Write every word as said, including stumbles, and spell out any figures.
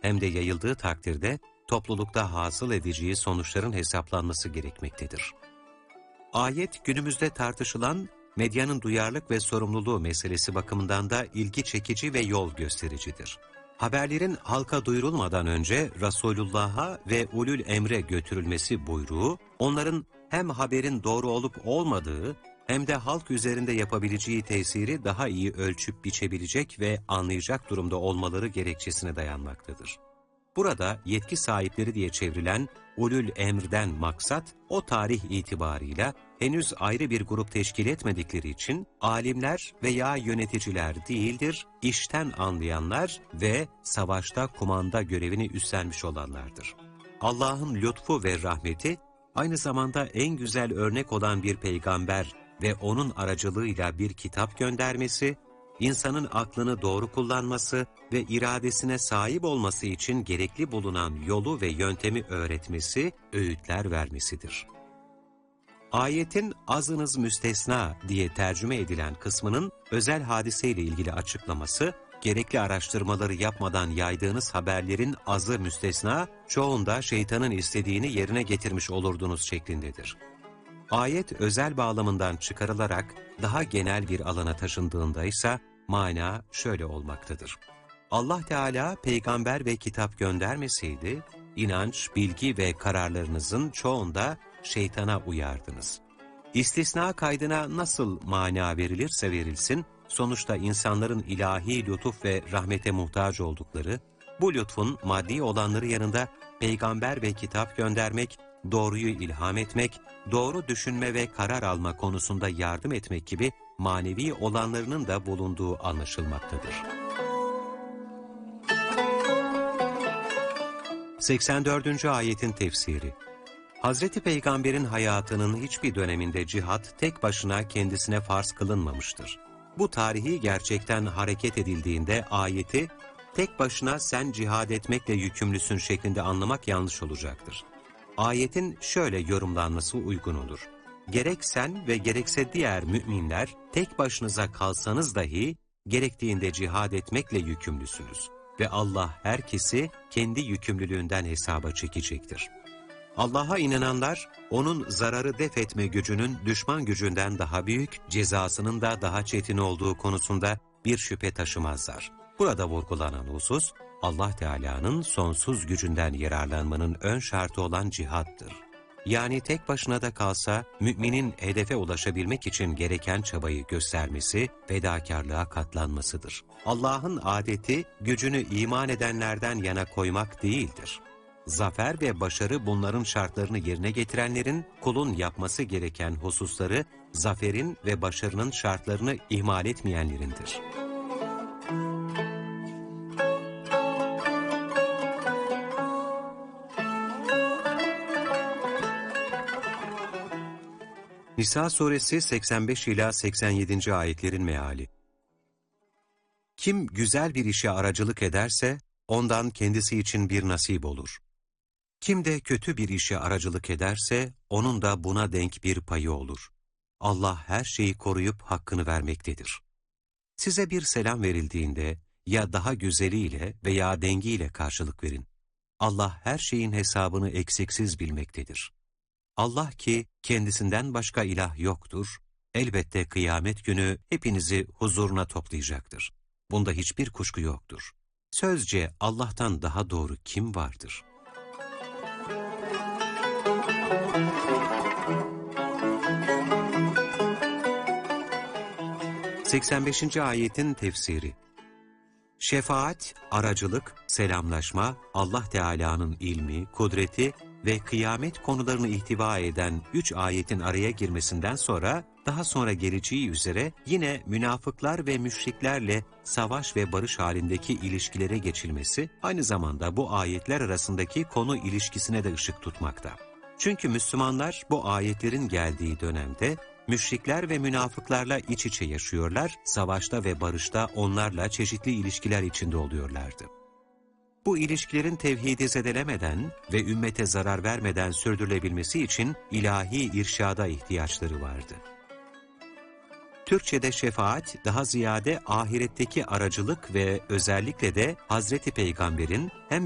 hem de yayıldığı takdirde toplulukta hasıl edeceği sonuçların hesaplanması gerekmektedir. Ayet günümüzde tartışılan medyanın duyarlılık ve sorumluluğu meselesi bakımından da ilgi çekici ve yol göstericidir. Haberlerin halka duyurulmadan önce Resulullah'a ve ulul emre götürülmesi buyruğu, onların hem haberin doğru olup olmadığı hem de halk üzerinde yapabileceği tesiri daha iyi ölçüp biçebilecek ve anlayacak durumda olmaları gerekçesine dayanmaktadır. Burada yetki sahipleri diye çevrilen ulul emrden maksat, o tarih itibarıyla henüz ayrı bir grup teşkil etmedikleri için alimler veya yöneticiler değildir, işten anlayanlar ve savaşta kumanda görevini üstlenmiş olanlardır. Allah'ın lütfu ve rahmeti, aynı zamanda en güzel örnek olan bir peygamber ve onun aracılığıyla bir kitap göndermesi, insanın aklını doğru kullanması ve iradesine sahip olması için gerekli bulunan yolu ve yöntemi öğretmesi, öğütler vermesidir. Ayetin azınız müstesna diye tercüme edilen kısmının özel hadiseyle ilgili açıklaması, gerekli araştırmaları yapmadan yaydığınız haberlerin azı müstesna, çoğunda şeytanın istediğini yerine getirmiş olurdunuz şeklindedir. Ayet özel bağlamından çıkarılarak daha genel bir alana taşındığında ise mana şöyle olmaktadır. Allah Teala peygamber ve kitap göndermeseydi, inanç, bilgi ve kararlarınızın çoğunda şeytana uyardınız. İstisna kaydına nasıl mana verilirse verilsin, sonuçta insanların ilahi lütuf ve rahmete muhtaç oldukları, bu lütfun maddi olanları yanında peygamber ve kitap göndermek, doğruyu ilham etmek, doğru düşünme ve karar alma konusunda yardım etmek gibi manevi olanlarının da bulunduğu anlaşılmaktadır. seksen dördüncü ayetin tefsiri. Hazreti Peygamber'in hayatının hiçbir döneminde cihat tek başına kendisine farz kılınmamıştır. Bu tarihi gerçekten hareket edildiğinde ayeti tek başına sen cihad etmekle yükümlüsün şeklinde anlamak yanlış olacaktır. Ayetin şöyle yorumlanması uygun olur. Gerek sen ve gerekse diğer müminler tek başınıza kalsanız dahi gerektiğinde cihad etmekle yükümlüsünüz ve Allah herkesi kendi yükümlülüğünden hesaba çekecektir. Allah'a inananlar, onun zararı def etme gücünün düşman gücünden daha büyük, cezasının da daha çetin olduğu konusunda bir şüphe taşımazlar. Burada vurgulanan husus, Allah Teala'nın sonsuz gücünden yararlanmanın ön şartı olan cihattır. Yani tek başına da kalsa, müminin hedefe ulaşabilmek için gereken çabayı göstermesi, fedakarlığa katlanmasıdır. Allah'ın adeti, gücünü iman edenlerden yana koymak değildir. Zafer ve başarı bunların şartlarını yerine getirenlerin, kulun yapması gereken hususları, zaferin ve başarının şartlarını ihmal etmeyenlerindir. Nisa suresi seksen beş ila seksen yedinci ayetlerin meali. Kim güzel bir işe aracılık ederse, ondan kendisi için bir nasip olur. Kim de kötü bir işe aracılık ederse, onun da buna denk bir payı olur. Allah her şeyi koruyup hakkını vermektedir. Size bir selam verildiğinde, ya daha güzeliyle veya dengiyle karşılık verin. Allah her şeyin hesabını eksiksiz bilmektedir. Allah ki kendisinden başka ilah yoktur, elbette kıyamet günü hepinizi huzuruna toplayacaktır. Bunda hiçbir kuşku yoktur. Sözce Allah'tan daha doğru kim vardır? seksen beşinci ayetin tefsiri. Şefaat, aracılık, selamlaşma, Allah Teala'nın ilmi, kudreti ve kıyamet konularını ihtiva eden üç ayetin araya girmesinden sonra, daha sonra geleceği üzere yine münafıklar ve müşriklerle savaş ve barış halindeki ilişkilere geçilmesi, aynı zamanda bu ayetler arasındaki konu ilişkisine de ışık tutmakta. Çünkü Müslümanlar bu ayetlerin geldiği dönemde, müşrikler ve münafıklarla iç içe yaşıyorlar, savaşta ve barışta onlarla çeşitli ilişkiler içinde oluyorlardı. Bu ilişkilerin tevhidi zedelemeden ve ümmete zarar vermeden sürdürülebilmesi için ilahi irşada ihtiyaçları vardı. Türkçe'de şefaat daha ziyade ahiretteki aracılık ve özellikle de Hazreti Peygamber'in hem